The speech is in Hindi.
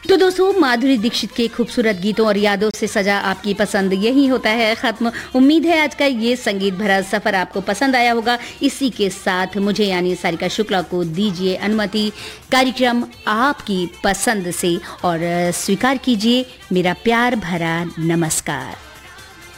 तो दोस्तों, माधुरी दीक्षित के खूबसूरत गीतों और यादों से सजा आपकी पसंद यही होता है खत्म। उम्मीद है आज का ये संगीत भरा सफर आपको पसंद आया होगा। इसी के साथ मुझे यानी सारिका शुक्ला को दीजिए अनुमति कार्यक्रम आपकी पसंद से, और स्वीकार कीजिए मेरा प्यार भरा नमस्कार।